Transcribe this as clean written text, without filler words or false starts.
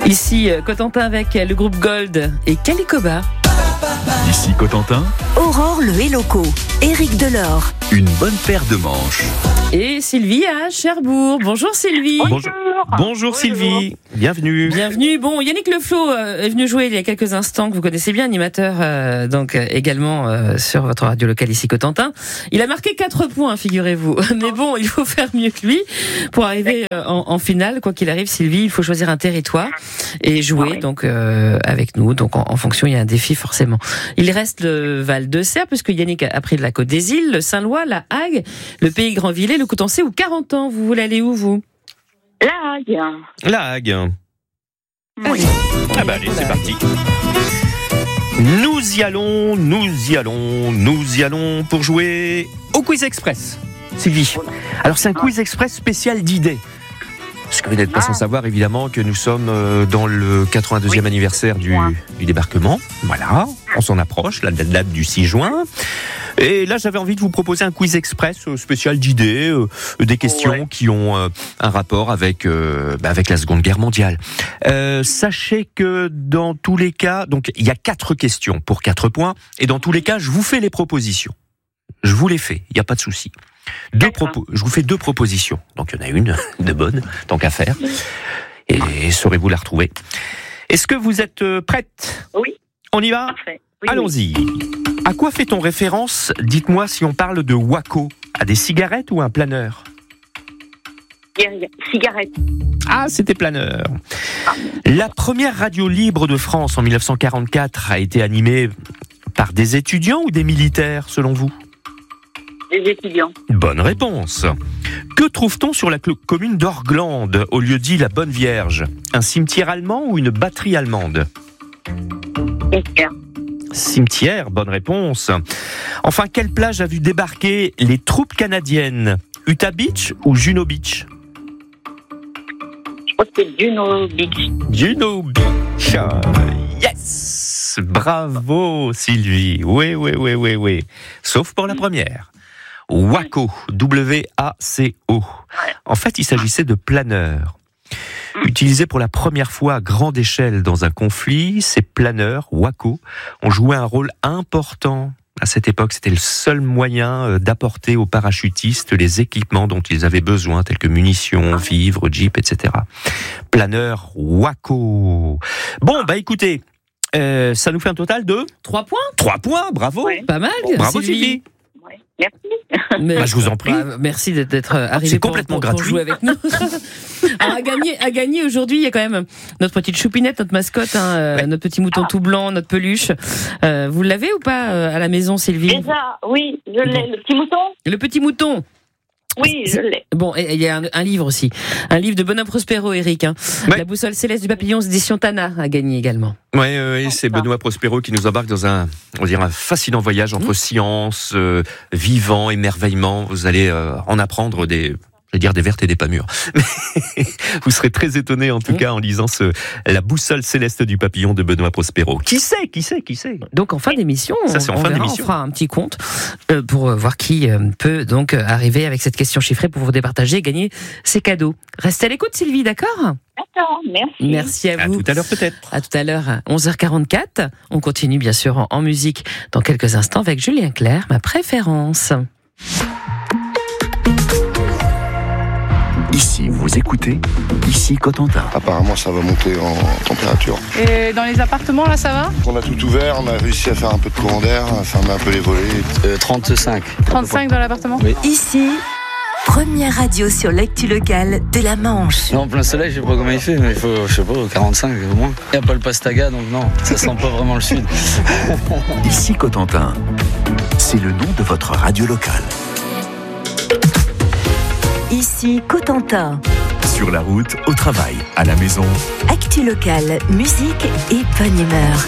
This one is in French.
Ici, Cotentin avec le groupe Gold et Calicoba. Ici Cotentin, Aurore le Héloco, Éric Delors. une bonne paire de manches. Et Sylvie à Cherbourg. Bonjour Sylvie. Bonjour Sylvie, bienvenue. Bienvenue. Bon, Yannick Leflo est venu jouer il y a quelques instants, que vous connaissez bien, animateur également sur votre radio locale ici Cotentin. Il a marqué 4 points, figurez-vous. Mais bon, il faut faire mieux que lui pour arriver en finale. Quoi qu'il arrive, Sylvie, il faut choisir un territoire et jouer donc avec nous. Donc en fonction, il y a un défi forcément. Il reste le Val de Serre, puisque Yannick a pris de la Côte des Îles, le Saint-Lois, la Hague, le Pays Grandvillers, le Coutançais ou 40 ans. Vous voulez aller où, vous? La Hague. La Hague. Oui. Ah bah allez, c'est parti. Nous y allons pour jouer au Quiz Express. Sylvie. Alors c'est un Quiz Express spécial d'idées. Parce que vous n'êtes pas sans savoir évidemment que nous sommes dans le 82e anniversaire du débarquement. Voilà, on s'en approche, la date du 6 juin. Et là, j'avais envie de vous proposer un quiz express spécial d'idées, des questions qui ont un rapport avec la Seconde Guerre mondiale. Sachez que dans tous les cas, donc il y a 4 questions pour 4 points, et dans tous les cas, je vous fais les propositions. Je vous les fais, il n'y a pas de souci. Je vous fais 2 propositions. Donc il y en a une de bonne, tant qu'à faire. Et saurez-vous la retrouver. Est-ce que vous êtes prête ? Oui. On y va ? Parfait. Oui, Allons-y. À quoi fait-on référence, dites-moi, si on parle de Waco ? À des cigarettes ou un planeur ? Cigarette. Ah, c'était planeur. La première radio libre de France en 1944 a été animée par des étudiants ou des militaires, selon vous ? Des étudiants. Bonne réponse. Que trouve-t-on sur la commune d'Orglande, au lieu dit la Bonne Vierge ? Un cimetière allemand ou une batterie allemande ? Cimetière. Cimetière, bonne réponse. Enfin, quelle plage a vu débarquer les troupes canadiennes ? Utah Beach ou Juno Beach ? Je crois que c'est Juno Beach. Juno Beach. Yes ! Bravo Sylvie. Oui. Sauf pour la première. Waco, W-A-C-O. En fait, il s'agissait de planeurs. Utilisés pour la première fois à grande échelle dans un conflit, ces planeurs, Waco, ont joué un rôle important. À cette époque, c'était le seul moyen d'apporter aux parachutistes les équipements dont ils avaient besoin, tels que munitions, vivres, jeeps, etc. Planeur Waco. Bon, écoutez, ça nous fait un total de 3 points. 3 points, bravo. Ouais. Pas mal. Bravo Sylvie. Oui. Merci. Mais, Je vous en prie. Merci d'être arrivé C'est complètement pour gratuit. jouer avec nous. Alors, à gagner aujourd'hui, il y a quand même notre petite choupinette, notre mascotte, notre petit mouton tout blanc, notre peluche. Vous l'avez ou pas à la maison, Sylvie ? Déjà, oui, je l'ai. Le petit mouton ? Le petit mouton. Oui, je l'ai. Bon, et il y a un livre aussi. Un livre de Benoît Prospero, Eric. La boussole céleste du papillon, édition Tana, a gagné également. Oui, c'est Benoît Prospero qui nous embarque dans un fascinant voyage entre science, vivant, émerveillement. Vous allez en apprendre des vertes et des pas mûres. Mais vous serez très étonné en tout cas en lisant La boussole céleste du papillon de Benoît Prospero. Qui sait ? Donc en fin d'émission, Ça, c'est en fin d'émission. On fera un petit compte pour voir qui peut donc arriver avec cette question chiffrée pour vous départager et gagner ces cadeaux. Restez à l'écoute, Sylvie, d'accord ? D'accord, merci. Merci à À vous. tout à l'heure peut-être. À tout à l'heure, 11h44. On continue bien sûr en musique dans quelques instants avec Julien Clerc, ma préférence. Ici, vous écoutez, ici Cotentin. Apparemment, ça va monter en température. Et dans les appartements, là, ça va ? On a tout ouvert, on a réussi à faire un peu de courant d'air, à fermer un peu les volets. 35. 35 dans l'appartement ? Oui. Ici, première radio sur l'actu locale de la Manche. Non, en plein soleil, je sais pas comment il fait, mais il faut, 45 au moins. Il n'y a pas le Pastaga, donc non, ça sent pas vraiment le sud. Ici Cotentin, c'est le nom de votre radio locale. Ici, Cotentin. Sur la route, au travail, à la maison. Actu locale, musique et bonne humeur.